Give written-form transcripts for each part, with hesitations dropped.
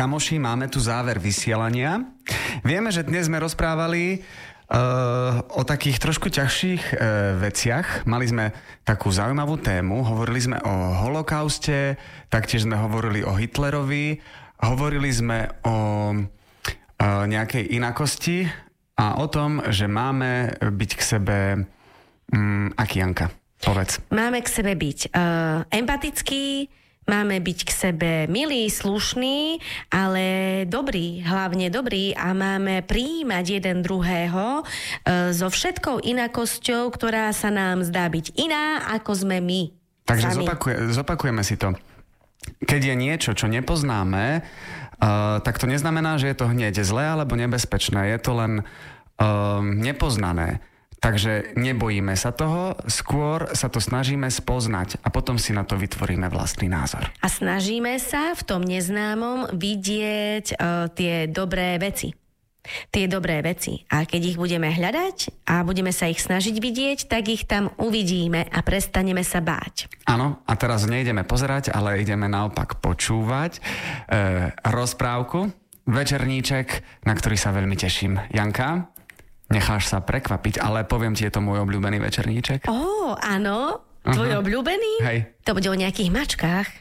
kamoši, máme tu záver vysielania. Vieme, že dnes sme rozprávali o takých trošku ťažších veciach. Mali sme takú zaujímavú tému, hovorili sme o holokauste, taktiež sme hovorili o Hitlerovi, hovorili sme o nejakej inakosti a o tom, že máme byť k sebe aký, Janka? Povedz. Máme k sebe byť empatický, máme byť k sebe milý, slušný, ale dobrý, hlavne dobrý a máme prijímať jeden druhého so všetkou inakosťou, ktorá sa nám zdá byť iná, ako sme my. Takže zopakujeme si to. Keď je niečo, čo nepoznáme, tak to neznamená, že je to hneď zlé alebo nebezpečné. Je to len nepoznané. Takže nebojíme sa toho, skôr sa to snažíme spoznať a potom si na to vytvoríme vlastný názor. A snažíme sa v tom neznámom vidieť tie dobré veci. Tie dobré veci. A keď ich budeme hľadať a budeme sa ich snažiť vidieť, tak ich tam uvidíme a prestaneme sa báť. Áno, a teraz nejdeme pozerať, ale ideme naopak počúvať rozprávku, večerníček, na ktorý sa veľmi teším. Janka? Necháš sa prekvapiť, ale poviem ti, je to môj obľúbený večerníček. Áno, tvoj obľúbený? Hej. To bude o nejakých mačkách.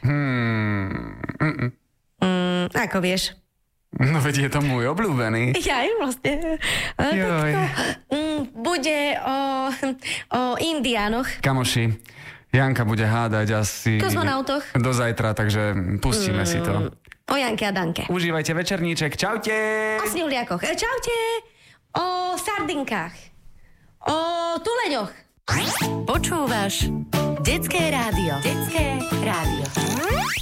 Ako vieš? No veď je to môj obľúbený. Ja vlastne. Bude o indiánoch. Kamoši, Janka bude hádať asi kozmonautoch do zajtra, takže pustíme si to. O Janke a Danke. Užívajte večerníček, čaute! O snehuliakoch, čaute! O sardinkách, o tuleňoch. Počúvaš Detské rádio. Detské rádio.